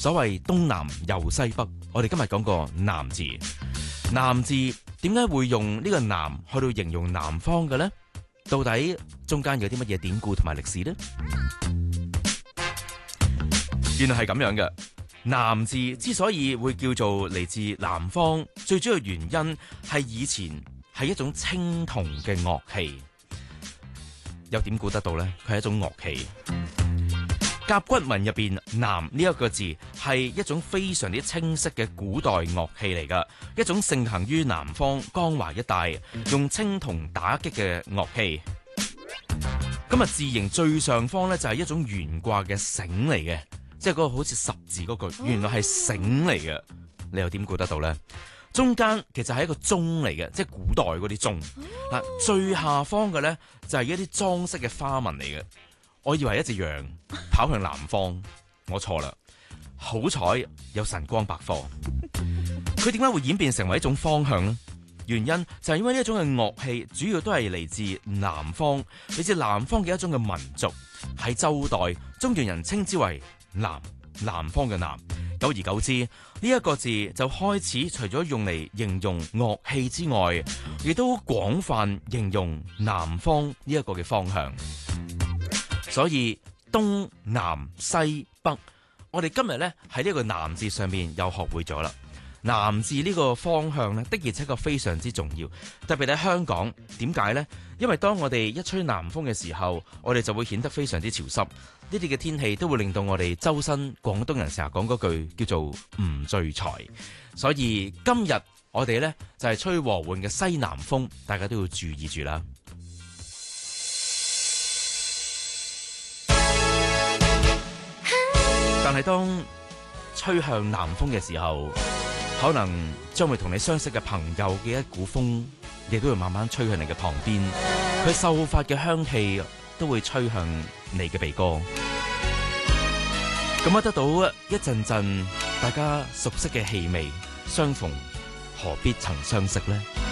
所謂東南右西北，我哋今日講個南字。南字點解會用呢個南去到形容南方嘅呢？到底中間有啲乜嘢典故同埋歷史呢？原來係咁樣嘅。南字之所以會叫做嚟自南方，最主要原因係以前係一種青銅嘅樂器。有點估得到呢？佢係一種樂器。甲骨文入邊南呢一個字係一種非常之清晰嘅古代樂器嚟噶，一種盛行於南方江淮一帶，用青銅打擊嘅樂器。咁啊，字形最上方呢，就係一種懸掛嘅繩嚟嘅，即係嗰個好似十字嗰句，原來係繩嚟嘅。你又點估得到呢？中間其實係一個鐘嚟嘅，即係古代嗰啲鐘。嗱，最下方嘅呢，就係一啲裝飾嘅花紋嚟嘅。我以為一隻羊跑向南方，我錯啦。好彩有晨光百科。佢點解會演變成為一種方向呢？原因就係因為呢一種嘅樂器主要都係嚟自南方，嚟自南方嘅一種嘅民族。喺周代，中原人稱之為南方嘅南。久而久之，呢一個字就開始除咗用嚟形容樂器之外，亦都廣泛形容南方呢一個嘅方向。所以東南西北，我哋今日呢喺呢個南字上面又學會咗啦。南字呢個方向呢，的而且確非常之重要，特別喺香港。點解呢？因為當我哋一吹南風嘅時候，我哋就會顯得非常之潮濕。呢啲嘅天氣都會令到我哋周身廣東人成日講嗰句叫做唔聚財。所以今日我哋呢，就係吹和緩嘅西南風，大家都要注意住啦。但係當吹向南風嘅時候，可能將會同你相識嘅朋友嘅一股風，亦都會慢慢吹向你嘅旁邊。佢秀發嘅香氣都會吹向你嘅鼻哥。咁啊，得到一陣陣大家熟悉嘅氣味，相逢何必曾相識呢？